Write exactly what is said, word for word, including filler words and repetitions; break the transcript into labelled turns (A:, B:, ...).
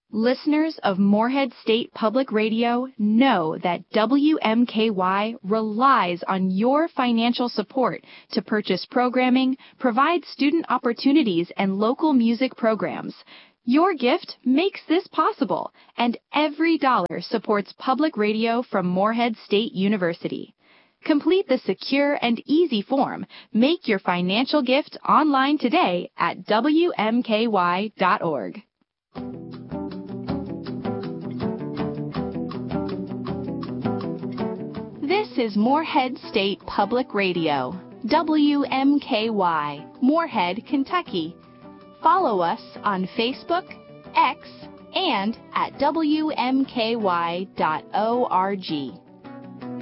A: Listeners of Morehead State Public Radio know that W M K Y relies on your financial support to purchase programming, provide student opportunities, and local music programs. Your gift makes this possible, and every dollar supports public radio from Morehead State University. Complete the secure and easy form. Make your financial gift online today at W M K Y dot org. This is Morehead State Public Radio, W M K Y, Morehead, Kentucky. Follow us on Facebook, X, and at W M K Y dot org.